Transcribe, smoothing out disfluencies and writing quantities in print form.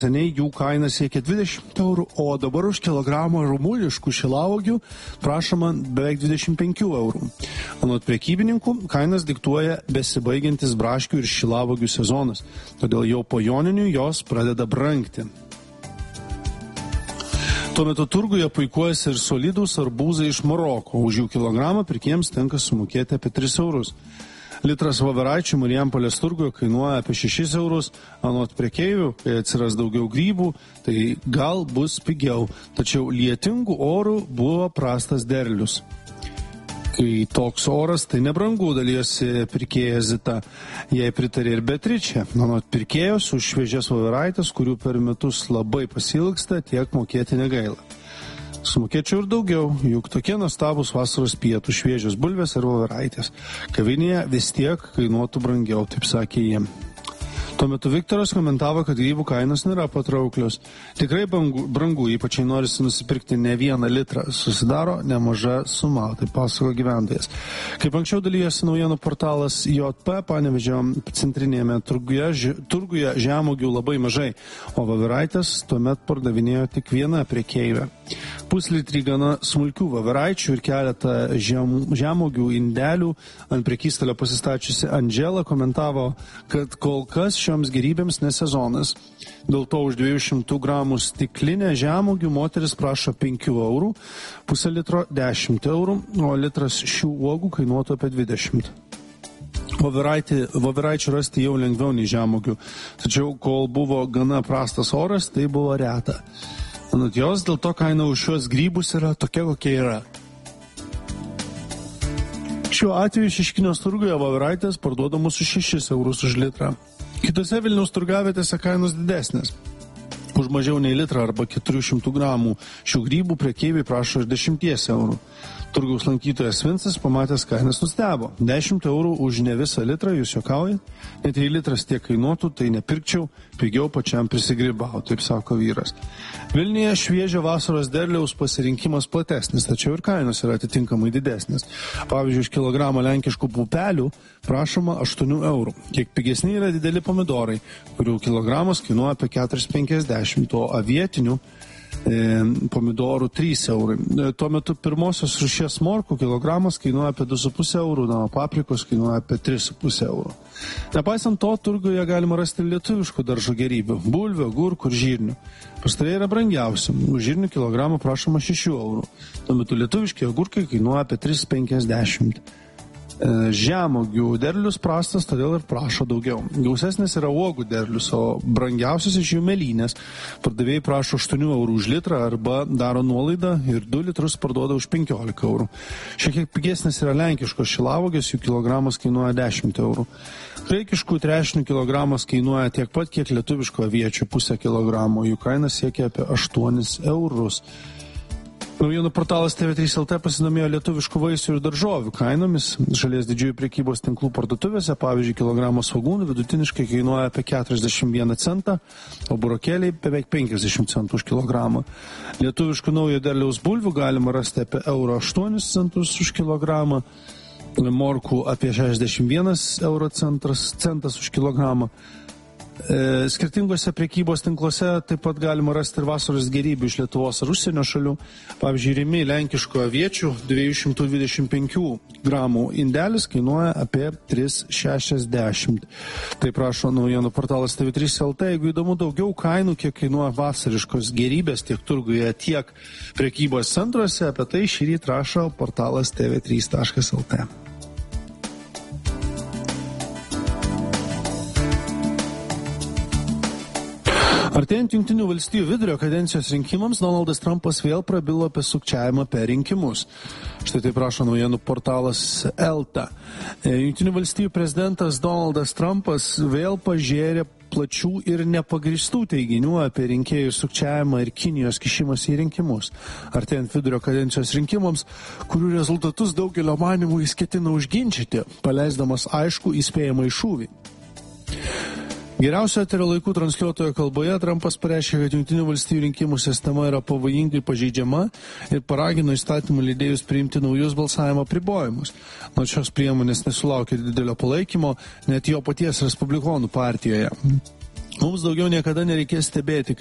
Seniai jų kaina siekia 20 eurų, o dabar už kilogramą rumuliškų šilauogių prašoma beveik 25 eurų. Anot prekybininkų, kainas diktuoja besibaigiantis braškių ir šilauogių sezonas, todėl jau po joninių jos pradeda brangti. Tuo metu turguje puikuojasi ir solidūs arbūzai iš Maroko, už jų kilogramą pirkėjams tenka sumokėti apie 3 eurus. Litras voveraičių Marijampolės turguje kainuoja apie 6 eurus, anot prekeivių, kai atsiras daugiau grybų, tai gal bus pigiau, tačiau lietingų orų buvo prastas derlius. Kai toks oras, tai nebrangu, dalyjosi pirkėja Zita. Jai pritarė ir Beatričė. Anot pirkėjos už šviežias voveraites, kurių per metus labai pasilgsta, tiek mokėti negaila. Sumokėčiau ir daugiau, juk tokie nuostabūs vasaros pietų, šviežios bulvės ir voveraitės. Kavinėje vis tiek kainuotų brangiau, taip sakė jie. Tuo metu Viktoras komentavo, kad grybų kainos nėra patrauklios. Tikrai brangu, ypač jei norisi nusipirkti ne 1 litrą, susidaro nemaža suma, taip pasako gyventojas. Kaip anksčiau dalyjosi naujienų portalas JP, Panevėžio centrinėme turguje žemuogių labai mažai, o voveraitės tuomet pardavinėjo tik viena prekeivė. Puslitrį gana smulkių voveraičių ir keletą žemuogių indelių ant prekystalio pasistačiusi Andžela komentavo, kad kol kas šioms gerybėms nesezonas. Dėl to už 200 gramų stiklinę žemuogių moteris prašo 5 eurų, pusę litro 10 eurų, o litras šių uogų kainuotų apie 20. Voveraičių rasti jau lengviau nei žemuogių, tačiau kol buvo gana prastas oras, tai buvo reta. Anot jos, dėl to kaina už šios grybus yra tokia, kokia yra. Šiuo atveju Šeškinės turguje voveraitės parduodamos už 6 eurus už litrą. Kitose Vilniaus turgavietėse kainos didesnės. Už mažiau nei litrą arba 400 gramų šių grybų prekeiviai prašo ir 10 eurų. Turgaus lankytojas Vincas pamatęs kainas nustebo. 10 eurų už ne visą litrą, jūs juokaujat? Net jei litras tiek kainuotų, tai nepirkčiau, pigiau pačiam prisigrybau, taip sako vyras. Vilniuje šviežio vasaros derliaus pasirinkimas platesnis, tačiau ir kainos yra atitinkamai didesnės. Pavyzdžiui, už kilogramą lenkiškų pupelių prašoma 8 eurų. Kiek pigesni yra dideli pomidorai, kurių kilogramas kainuoja apie 4,50, o avietinių pomidorų 3 eurai. Tuo metu pirmosios rūšies morkų kilogramas kainuoja apie 2,5 eurų, o paprikos kainuoja apie 3,5 eurų. Nepaisant to, turguje galima rasti lietuviškų daržo gerybių – bulvių, agurkų ir žirnių. Pastarieji yra brangiausi. Už žirnių kilogramą prašoma 6 eurų. Tuo metu lietuviški agurkai kainuoja apie 3,50. Žemuogių derlius prastas, todėl ir prašo daugiau. Gausesnis yra uogų derlius, o brangiausias iš jų melynės. Pardavėjai prašo 8 eurų už litrą arba daro nuolaidą ir 2 litrus parduoda už 15 eurų. Šiek tiek pigesnis yra lenkiškos šilauogės, jų kilogramas kainuoja 10 eurų. Graikiškų trešnių kilogramas kainuoja tiek pat, kiek lietuviško aviečių pusę kilogramo. Jų kaina siekia apie 8 eurus. Naujienų portalas TV3 LT pasidomėjo lietuviškų vaisių ir daržovių kainomis. Šalies didžiųjų prekybos tinklų parduotuvėse, pavyzdžiui, kilogramas svogūnų vidutiniškai kainuoja apie 41 centą, o burokėliai beveik 50 centų už kilogramą. Lietuviškų naujo derliaus bulvių galima rasti apie 1,08 centus už kilogramą, morkų apie 61 euro centas už kilogramą. Skirtingose prekybos tinkluose taip pat galima rasti ir vasaros gerybių iš Lietuvos ar užsienio šalių. Pavyzdžiui, Rimi lenkiško aviečių 225 gramų indelis kainuoja apie 3,60. Tai prašo naujienų portalas TV3 LT. Jeigu įdomu daugiau kainų, kiek kainuoja vasariškos gerybės tiek turguje, tiek prekybos centruose, apie tai šį rytą rašo portalas tv3.lt. Artėjant Jungtinių valstijų vidurio kadencijos rinkimams, Donaldas Trumpas vėl prabilo apie sukčiavimą per rinkimus. Štai taip rašo naujienų portalas Elta. Jungtinių valstijų prezidentas Donaldas Trumpas vėl pažėrė plačių ir nepagristų teiginių apie rinkėjų sukčiavimą ir Kinijos kišimąsi į rinkimus. Artėjant vidurio kadencijos rinkimams, kurių rezultatus daugelio manymų jis ketina užginčyti, paleisdamas aišku įspėjamą šūvį. Geriausio eterio laikų transliuotojo kalboje Trumpas pareiškė, kad Jungtinių valstijų rinkimų sistema yra pavojingai pažeidžiama ir paragino įstatymų leidėjus priimti naujus balsavimo apribojimus. Nors šios priemonės nesulaukė didelio palaikymo, net jo paties Respublikonų partijoje. Mums daugiau niekada nereikės stebėti,